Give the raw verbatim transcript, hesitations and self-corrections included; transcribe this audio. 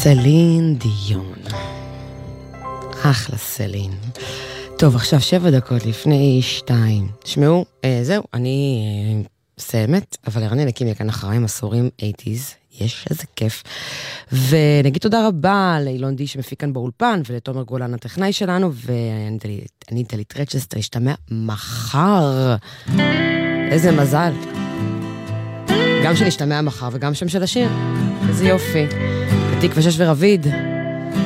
סלין דיון. אחלה סלין. טוב, עכשיו שבע דקות לפני שתיים. תשמעו, אה, זהו, אני אה, סיימת, אבל הרני נקים יקן אחריים עשורים שמונים. יש איזה כיף. ונגיד תודה רבה לאילון די שמפיק כאן באולפן, ולתומר גולן הטכנאי שלנו, ואני דלית רצ'סטר, השתמע מחר. איזה מזל. גם שנשתמע מחר וגם שם של השיר. איזה יופי. תקווה שש ורביד.